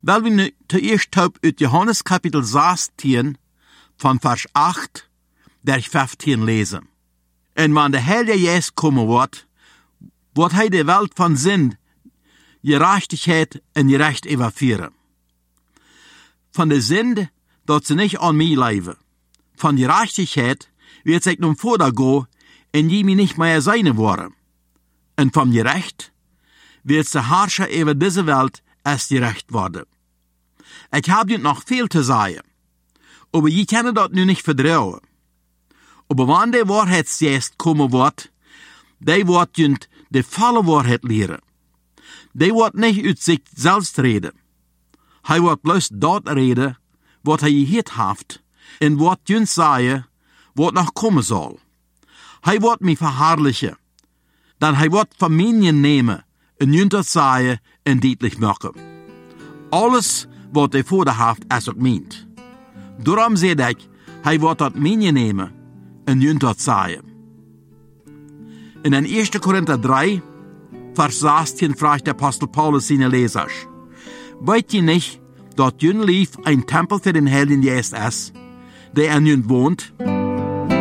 Weil wir nu zuerst uit Johannes Kapitel 16, von Vers 8, der 15 lesen. En wanneer de Heilige Geest komen wordt hij de Welt van zin, gerechtigheid en gerecht überführen. Van de Sünde, dat ze niet aan mij leven. Van gerechtigheid wird zich nun voortgaan en je mij niet meer zijn worden. En van gerecht wird ze herrschen over deze Welt als gerecht worden. Ik heb je nog veel te zeggen, aber je kunnen dat nu niet vertrouwen. Aber wanneer de waarheidsgeest komen wordt, die wordt je de volle waarheid leren. Die wordt niet uit zichzelf reden. Hij wordt bloos dat reden, wat hij gehoord heeft, en wat je zeggen, wat nog komen zal. Hij wordt mij verherrlichen, dan hij wordt van mij nemen, en je dat zeggen en duidelijk maken. Alles wat hij voor de heeft, is ook meent. Daarom zeg ik, hij wordt dat mij nemen, en je dat zeggen. In 1. Korinther 3, Vers 16 fragt der Apostel Paulus seine Lesers: Weet je nicht, dat jun lief ein Tempel für den Heiligen Geist ist, der in jun wohnt?